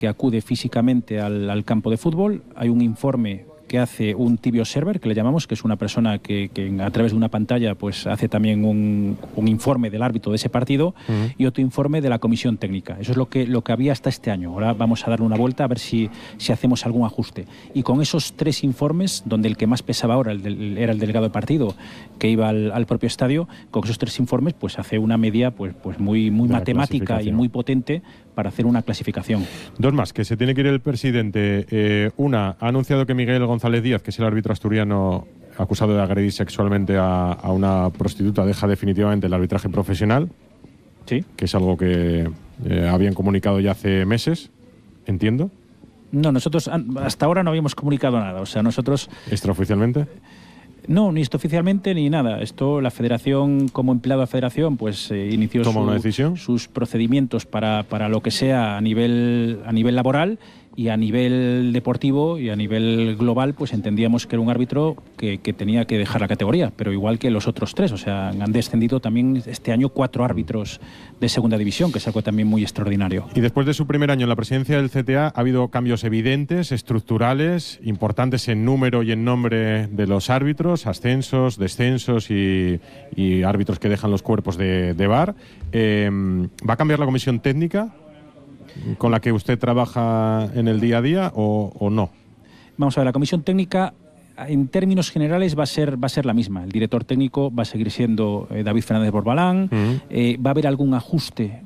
que acude físicamente al campo de fútbol. Hay un informe que hace un TV Observer, que le llamamos, que es una persona que a través de una pantalla pues hace también un informe del árbitro de ese partido, y otro informe de la comisión técnica. Eso es lo que había hasta este año. Ahora vamos a darle una vuelta a ver si hacemos algún ajuste. Y con esos 3 informes, donde el que más pesaba ahora era el delegado de partido, que iba al propio estadio, con esos 3 informes pues hace una media pues muy matemática y muy potente para hacer una clasificación. 2 más, que se tiene que ir el presidente. Una, ha anunciado que Miguel González Díaz, que es el árbitro asturiano acusado de agredir sexualmente a una prostituta, deja definitivamente el arbitraje profesional. Sí. Que es algo que habían comunicado ya hace meses, entiendo. No, nosotros hasta ahora no habíamos comunicado nada. O sea, nosotros... ¿Extraoficialmente? No, ni esto oficialmente ni nada. Esto, la federación, como empleado de la federación, pues inició ¿Toma una decisión? Sus procedimientos para lo que sea a nivel laboral, y a nivel deportivo y a nivel global, pues entendíamos que era un árbitro que tenía que dejar la categoría, pero igual que los otros 3. O sea, han descendido también este año 4 árbitros de segunda división, que es algo también muy extraordinario. Y después de su primer año en la presidencia del CTA, ha habido cambios evidentes, estructurales, importantes en número y en nombre de los árbitros, ascensos, descensos y árbitros que dejan los cuerpos de VAR. ¿Va a cambiar la comisión técnica con la que usted trabaja en el día a día o no? Vamos a ver, la comisión técnica en términos generales va a ser la misma. El director técnico va a seguir siendo David Fernández Borbalán. Va a haber algún ajuste,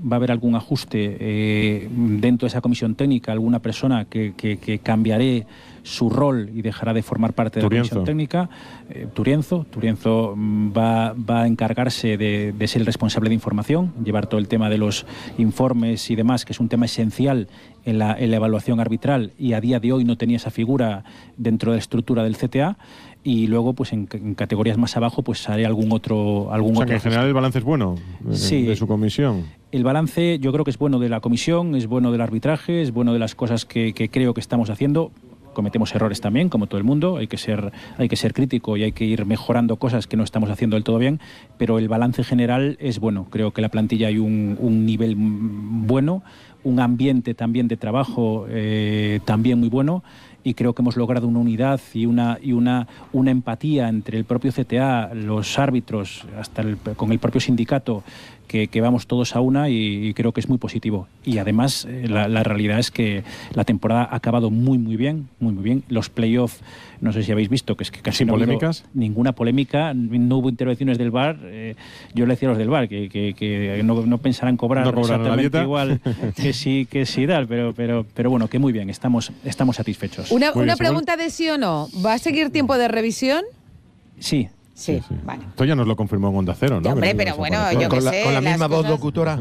dentro de esa comisión técnica, alguna persona que cambiaré su rol y dejará de formar parte de la comisión técnica. Turienzo va a encargarse de ser el responsable de información, llevar todo el tema de los informes y demás, que es un tema esencial en la evaluación arbitral, y a día de hoy no tenía esa figura dentro de la estructura del CTA. Y luego, pues en categorías más abajo, pues haré algún otro. Que en general el balance es bueno de su comisión. El balance yo creo que es bueno de la comisión, es bueno del arbitraje, es bueno de las cosas que creo que estamos haciendo. Cometemos errores también, como todo el mundo, hay que ser crítico y hay que ir mejorando cosas que no estamos haciendo del todo bien, pero el balance general es bueno. Creo que la plantilla hay un nivel bueno, un ambiente también de trabajo también muy bueno, y creo que hemos logrado una unidad y una empatía entre el propio CTA, los árbitros, con el propio sindicato, que vamos todos a una, y creo que es muy positivo. Y además la realidad es que la temporada ha acabado muy bien. Los playoffs, no sé si habéis visto, que es que casi ¿Sin no polémicas? Ha habido ninguna polémica, no hubo intervenciones del VAR. Yo le decía a los del VAR que no pensarán cobrar exactamente igual que sí tal, pero bueno, que muy bien, estamos satisfechos. Una pregunta de sí o no. ¿Va a seguir tiempo de revisión? Sí. Sí, vale. Esto ya nos lo confirmó en Onda Cero, ¿no? Hombre, pero bueno, yo qué sé. Con la misma voz locutora.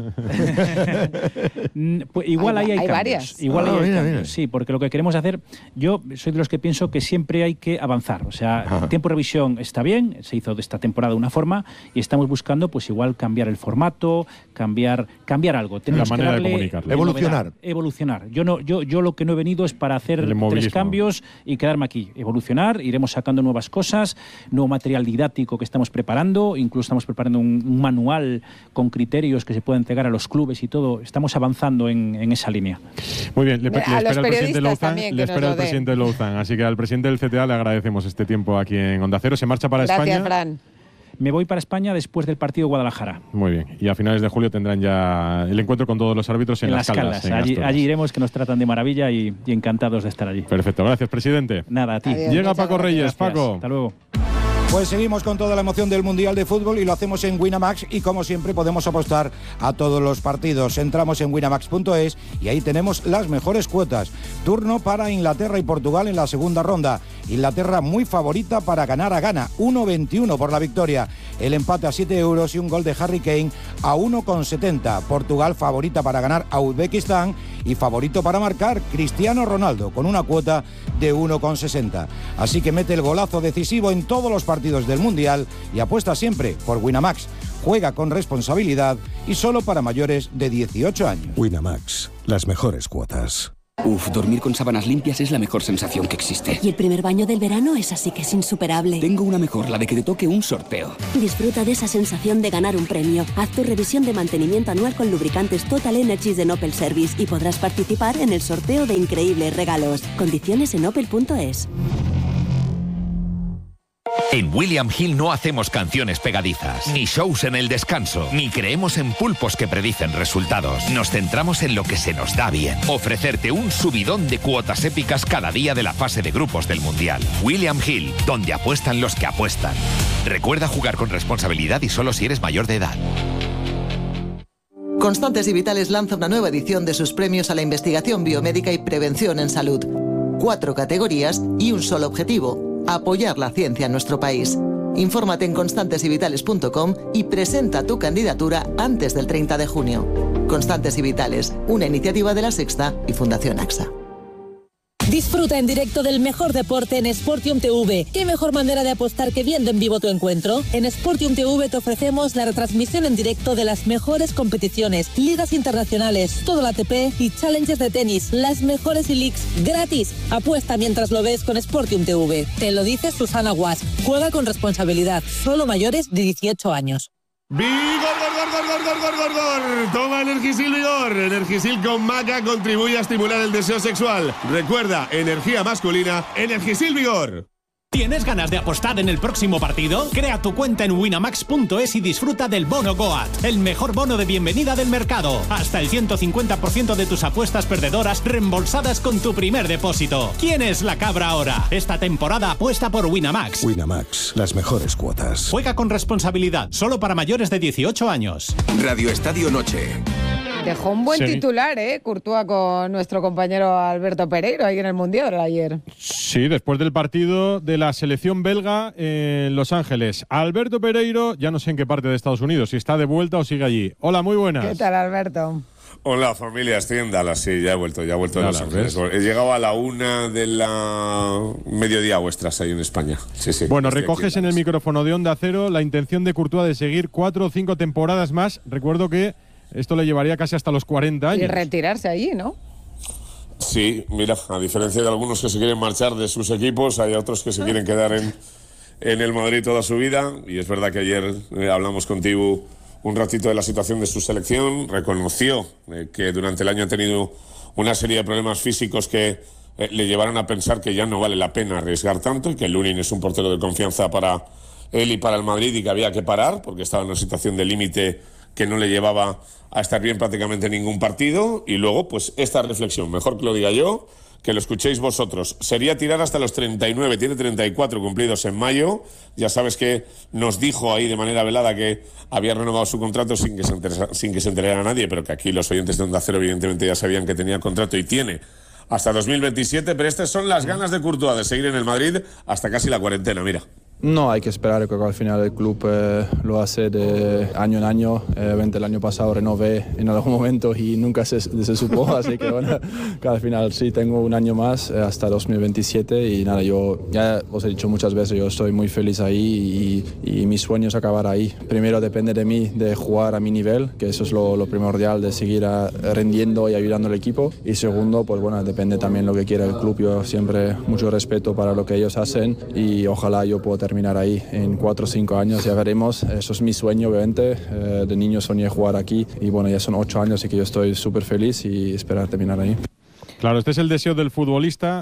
Pues igual hay cambios. Varias. Igual hay cambios. Mira. Sí, porque lo que queremos hacer, yo soy de los que pienso que siempre hay que avanzar. O sea, el tiempo de revisión está bien, se hizo de esta temporada de una forma, y estamos buscando pues igual cambiar el formato, cambiar algo. La manera de comunicarlo. Evolucionar. Yo lo que no he venido es para hacer 3 cambios y quedarme aquí. Evolucionar, iremos sacando nuevas cosas, nuevo material didáctico que estamos preparando, incluso estamos preparando un manual con criterios que se pueden entregar a los clubes y todo. Estamos avanzando en esa línea. Muy bien, le espera el presidente Louzán, también, Louzán, así que al presidente del CTA le agradecemos este tiempo aquí en Onda Cero. Se marcha para España. Gracias, Fran. Me voy para España después del partido de Guadalajara. Muy bien. Y a finales de julio tendrán ya el encuentro con todos los árbitros en Las Caldas. Allí iremos, que nos tratan de maravilla y encantados de estar allí. Perfecto. Gracias, presidente. Nada, a ti. Adiós, Llega Paco Reyes. Gracias. Paco. Hasta luego. Pues seguimos con toda la emoción del Mundial de Fútbol y lo hacemos en Winamax, y como siempre podemos apostar a todos los partidos. Entramos en winamax.es y ahí tenemos las mejores cuotas. Turno para Inglaterra y Portugal en la segunda ronda. Inglaterra muy favorita para ganar a Ghana, 1,21 por la victoria. El empate a 7 euros y un gol de Harry Kane a 1,70. Portugal favorita para ganar a Uzbekistán y favorito para marcar Cristiano Ronaldo con una cuota de 1,60. Así que mete el golazo decisivo en todos los partidos del Mundial y apuesta siempre por Winamax. Juega con responsabilidad y solo para mayores de 18 años. Winamax, las mejores cuotas. Uf, dormir con sábanas limpias es la mejor sensación que existe. Y el primer baño del verano es así que es insuperable. Tengo una mejor, la de que te toque un sorteo. Disfruta de esa sensación de ganar un premio. Haz tu revisión de mantenimiento anual con lubricantes Total Energies de Opel Service y podrás participar en el sorteo de increíbles regalos. Condiciones en opel.es. En William Hill no hacemos canciones pegadizas, ni shows en el descanso, ni creemos en pulpos que predicen resultados. Nos centramos en lo que se nos da bien. Ofrecerte un subidón de cuotas épicas cada día de la fase de grupos del Mundial. William Hill, donde apuestan los que apuestan. Recuerda jugar con responsabilidad y solo si eres mayor de edad. Constantes y Vitales lanza una nueva edición de sus premios a la investigación biomédica y prevención en salud. 4 categorías y un solo objetivo: apoyar la ciencia en nuestro país. Infórmate en constantesyvitales.com y presenta tu candidatura antes del 30 de junio. Constantes y Vitales, una iniciativa de La Sexta y Fundación AXA. Disfruta en directo del mejor deporte en Sportium TV. ¿Qué mejor manera de apostar que viendo en vivo tu encuentro? En Sportium TV te ofrecemos la retransmisión en directo de las mejores competiciones, ligas internacionales, todo el ATP y challenges de tenis, las mejores e-leagues gratis. Apuesta mientras lo ves con Sportium TV. Te lo dice Susana Guas. Juega con responsabilidad. Solo mayores de 18 años. ¡Vigor! Toma Energisil Vigor. Energisil con maca contribuye a estimular el deseo sexual. Recuerda, energía masculina, Energisil Vigor. ¿Tienes ganas de apostar en el próximo partido? Crea tu cuenta en winamax.es y disfruta del bono Goat, el mejor bono de bienvenida del mercado. Hasta el 150% de tus apuestas perdedoras reembolsadas con tu primer depósito. ¿Quién es la cabra ahora? Esta temporada apuesta por Winamax. Winamax, las mejores cuotas. Juega con responsabilidad, solo para mayores de 18 años. Radio Estadio Noche. Dejó un buen titular, Courtois, con nuestro compañero Alberto Pereiro ahí en el Mundial ayer. Sí, después del partido de la selección belga en Los Ángeles. Alberto Pereiro, ya no sé en qué parte de Estados Unidos, si está de vuelta o sigue allí. Hola, muy buenas. ¿Qué tal, Alberto? Hola, familia, estoy en Dallas, sí, ya he vuelto de Los Ángeles. He llegado a la 1 de la mediodía vuestras ahí en España. Sí. Bueno, recoges en el micrófono de Onda Cero la intención de Courtois de seguir 4 o 5 temporadas más. Recuerdo que esto le llevaría casi hasta los 40 años. Y retirarse allí, ¿no? Sí, mira, a diferencia de algunos que se quieren marchar de sus equipos, hay otros que se quieren quedar en el Madrid toda su vida. Y es verdad que ayer hablamos contigo un ratito de la situación de su selección. Reconoció que durante el año ha tenido una serie de problemas físicos que le llevaron a pensar que ya no vale la pena arriesgar tanto y que Lunin es un portero de confianza para él y para el Madrid y que había que parar porque estaba en una situación de límite que no le llevaba a estar bien prácticamente en ningún partido. Y luego, pues esta reflexión, mejor que lo diga yo, que lo escuchéis vosotros. Sería tirar hasta los 39, tiene 34 cumplidos en mayo. Ya sabes que nos dijo ahí de manera velada que había renovado su contrato sin que se enterara nadie, pero que aquí los oyentes de Onda Cero evidentemente ya sabían que tenía contrato y tiene hasta 2027, pero estas son las ganas de Courtois de seguir en el Madrid hasta casi la cuarentena, mira. No, hay que esperar, creo que al final el club lo hace de año en año. El año pasado renové en algún momento y nunca se supo, así que bueno, que al final sí tengo un año más hasta 2027 y nada, yo ya os he dicho muchas veces, yo estoy muy feliz ahí y mi sueño es acabar ahí. Primero depende de mí de jugar a mi nivel, que eso es lo primordial, de seguir rendiendo y ayudando al equipo, y segundo, pues bueno, depende también lo que quiera el club. Yo siempre mucho respeto para lo que ellos hacen y ojalá yo pueda terminar ahí en 4 o 5 años, ya veremos. Eso es mi sueño, obviamente. De niño soñé jugar aquí y bueno, ya son 8 años y que yo estoy súper feliz y esperar terminar ahí. Claro, este es el deseo del futbolista.